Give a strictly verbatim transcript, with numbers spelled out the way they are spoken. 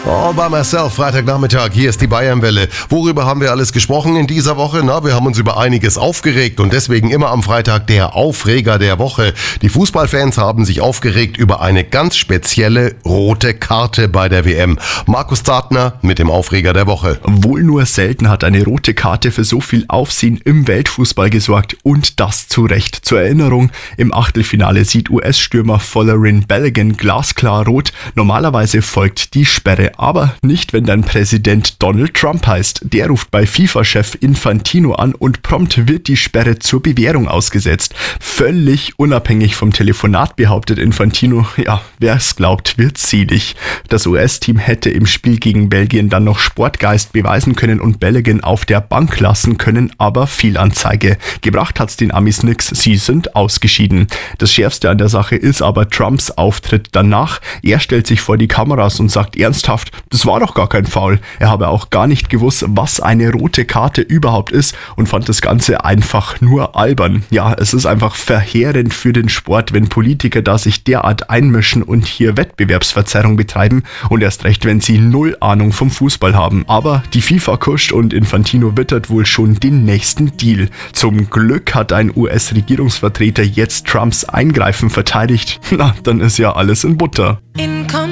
All by myself, Freitagnachmittag, hier ist die Bayernwelle. Worüber haben wir alles gesprochen in dieser Woche? Na, wir haben uns über einiges aufgeregt und deswegen immer am Freitag der Aufreger der Woche. Die Fußballfans haben sich aufgeregt über eine ganz spezielle rote Karte bei der W M. Markus Zartner mit dem Aufreger der Woche. Wohl nur selten hat eine rote Karte für so viel Aufsehen im Weltfußball gesorgt und das zu Recht. Zur Erinnerung, im Achtelfinale sieht U S-Stürmer Folarin Balogun glasklar rot. Normalerweise folgt die Sperre. Aber nicht, wenn dein Präsident Donald Trump heißt. Der ruft bei FIFA-Chef Infantino an und prompt wird die Sperre zur Bewährung ausgesetzt. Völlig unabhängig vom Telefonat behauptet Infantino, ja, wer es glaubt, wird selig. Das U S-Team hätte im Spiel gegen Belgien dann noch Sportgeist beweisen können und Balogun auf der Bank lassen können, aber Fehlanzeige. Gebracht hat's den Amis nix, sie sind ausgeschieden. Das Schärfste an der Sache ist aber Trumps Auftritt danach. Er stellt sich vor die Kameras und sagt ernsthaft, das war doch gar kein Foul. Er habe auch gar nicht gewusst, was eine rote Karte überhaupt ist und fand das Ganze einfach nur albern. Ja, es ist einfach verheerend für den Sport, wenn Politiker da sich derart einmischen und hier Wettbewerbsverzerrung betreiben und erst recht, wenn sie null Ahnung vom Fußball haben. Aber die FIFA kuscht und Infantino wittert wohl schon den nächsten Deal. Zum Glück hat ein U S-Regierungsvertreter jetzt Trumps Eingreifen verteidigt. Na, dann ist ja alles in Butter. Income